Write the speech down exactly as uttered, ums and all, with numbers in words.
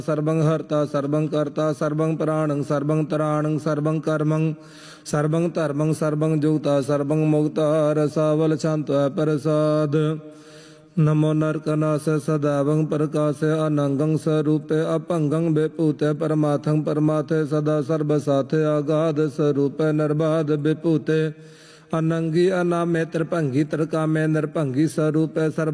सर्वं हर्ता सर्वं कर्ता सर्वं प्राणं सर्वं तराणं सर्वं कर्मं सर्वं धर्मं सर्वं जुगता सर्वं मुक्ता रसावल शांत प्रसाद नमो नरकनाश सदैवं प्रकाश अनंगं स्वरूपे अपंगं विभूते परमार्थं परमाथे सदा सर्वसाथे आगाध स्वरूपे निर्बाध विभूते अनंगी अनामे त्रिभंगी त्रिकामे निरभंगी स्वरूपे सर्व